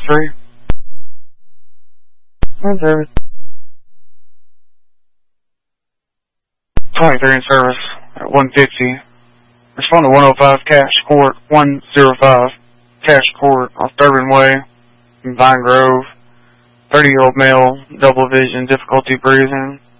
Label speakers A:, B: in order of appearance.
A: 3. Phone service. 23 in service at 150. Respond to 105 Cash Court, 105 Cash Court off Durbin Way in Vine Grove. 30-year-old male, double vision, difficulty breathing.